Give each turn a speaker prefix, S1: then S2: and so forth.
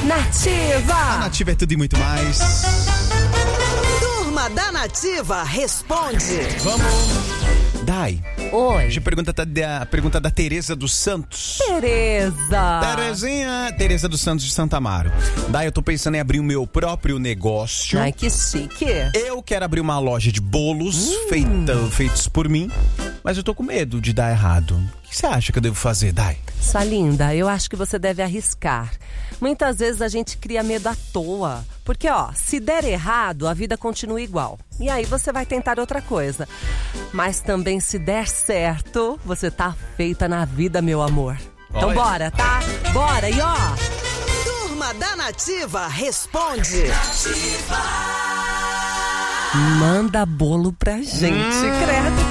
S1: Nativa!
S2: A Nativa é tudo e muito mais.
S3: Turma da Nativa responde.
S2: Vamos. Dai.
S1: Oi.
S2: Hoje a pergunta da Tereza dos Santos.
S1: Tereza
S2: dos Santos de Santa Amaro. Dai, eu tô pensando em abrir o meu próprio negócio.
S1: Ai, que chique.
S2: Eu quero abrir uma loja de bolos feitos por mim, mas eu tô com medo de dar errado. O que você acha que eu devo fazer, Dai?
S1: Sua linda, eu acho que você deve arriscar. Muitas vezes a gente cria medo à toa. Porque, se der errado, a vida continua igual. E aí você vai tentar outra coisa. Mas também se der certo, você tá feita na vida, meu amor. Então bora, tá? Bora,
S3: Turma da Nativa responde.
S1: Manda bolo pra gente, credo.